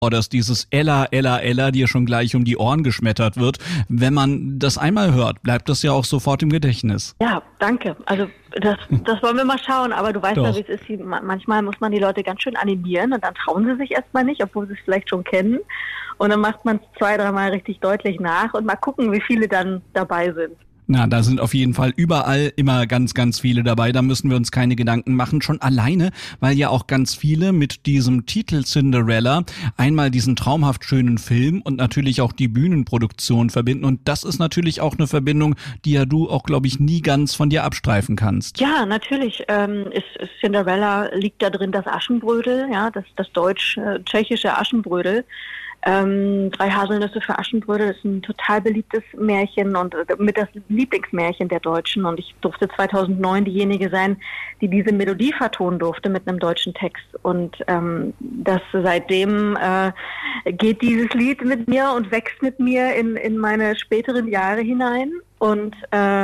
dass dieses Ella, Ella, Ella dir schon gleich um die Ohren geschmettert wird. Wenn man das einmal hört, bleibt das ja auch sofort im Gedächtnis. Ja, danke. Also das wollen wir mal schauen, aber du weißt ja, wie es ist. Manchmal muss man die Leute ganz schön animieren und dann trauen sie sich erstmal nicht, obwohl sie es vielleicht schon kennen. Und dann macht man es 2-3 Mal richtig deutlich nach und mal gucken, wie viele dann dabei sind. Na, da sind auf jeden Fall überall immer ganz, ganz viele dabei. Da müssen wir uns keine Gedanken machen. Schon alleine, weil ja auch ganz viele mit diesem Titel Cinderella einmal diesen traumhaft schönen Film und natürlich auch die Bühnenproduktion verbinden. Und das ist natürlich auch eine Verbindung, die ja du auch, glaube ich, nie ganz von dir abstreifen kannst. Ja, natürlich. Cinderella liegt da drin das Aschenbrödel, ja, das deutsch-tschechische Aschenbrödel. 3 Haselnüsse für Aschenbrödel ist ein total beliebtes Märchen und mit das Lieblingsmärchen der Deutschen. Und ich durfte 2009 diejenige sein, die diese Melodie vertonen durfte mit einem deutschen Text. Und seitdem geht dieses Lied mit mir und wächst mit mir in meine späteren Jahre hinein. Und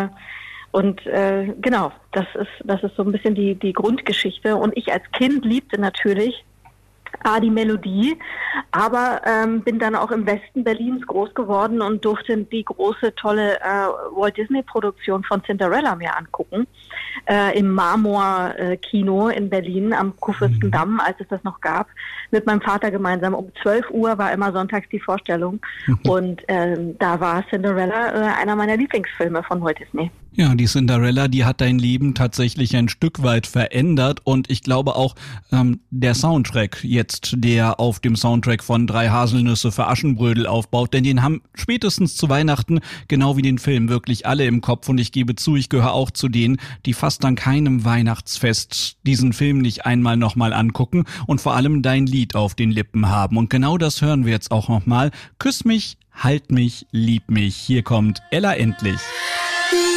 genau, das ist so ein bisschen die Grundgeschichte. Und ich als Kind liebte natürlich die Melodie, aber bin dann auch im Westen Berlins groß geworden und durfte die große, tolle Walt Disney-Produktion von Cinderella mir angucken, im Marmor-Kino in Berlin am Kurfürstendamm, als es das noch gab, mit meinem Vater gemeinsam. Um 12 Uhr war immer sonntags die Vorstellung und da war Cinderella einer meiner Lieblingsfilme von Walt Disney. Ja, die Cinderella, die hat dein Leben tatsächlich ein Stück weit verändert und ich glaube auch der Soundtrack jetzt, der auf dem Soundtrack von 3 Haselnüsse für Aschenbrödel aufbaut, denn den haben spätestens zu Weihnachten, genau wie den Film, wirklich alle im Kopf und ich gebe zu, ich gehöre auch zu denen, die fast an keinem Weihnachtsfest diesen Film nicht einmal nochmal angucken und vor allem dein Lied auf den Lippen haben und genau das hören wir jetzt auch nochmal. Küss mich, halt mich, lieb mich. Hier kommt Ella endlich.